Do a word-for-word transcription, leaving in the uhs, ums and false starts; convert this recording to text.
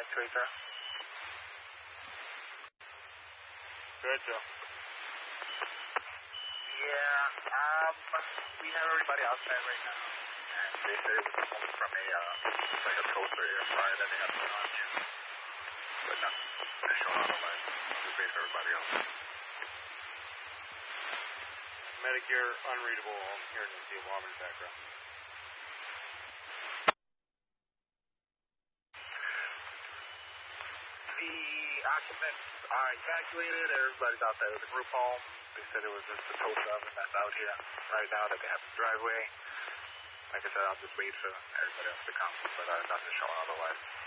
two eight zero. Go ahead, Joe. Yeah, um, we have everybody outside right now. And they said it was coming from a, uh, like a toaster air fryer that they have to on here. But not showing otherwise. Just wait for everybody else. Medic, you're unreadable. I'm hearing the alarm in the background. The occupants are evacuated. Everybody's outside of the group home. They said it was just the toaster oven that's out here right now that they have in the driveway. Like I said, I'll just wait for everybody else to come, but uh, nothing showing otherwise.